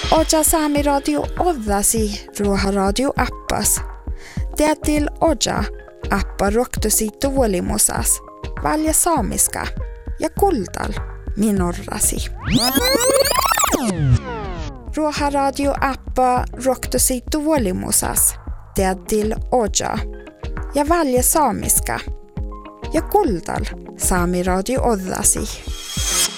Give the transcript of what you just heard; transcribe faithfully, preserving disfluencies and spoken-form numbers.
Oja Saami Radio oddasi Ruoha Radio appas. Teatil Oja appa roktosi tuolimusas. Valja saamiska ja kultal minorrasi. Ruoha Radio appa roktosi tuolimusas. Teatil Oja ja valja saamiska ja kultal Saami Radio oddasi.